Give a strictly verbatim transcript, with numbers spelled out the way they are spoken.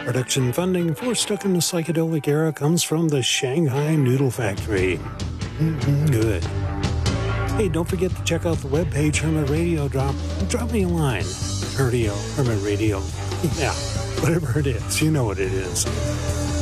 Production funding for Stuck in the Psychedelic Era comes from the Shanghai Noodle Factory. Mm-hmm, good. Hey, don't forget to check out the webpage Hermit Radio. Drop, drop me a line. Radio, Hermit Radio. Yeah, whatever it is, you know what it is.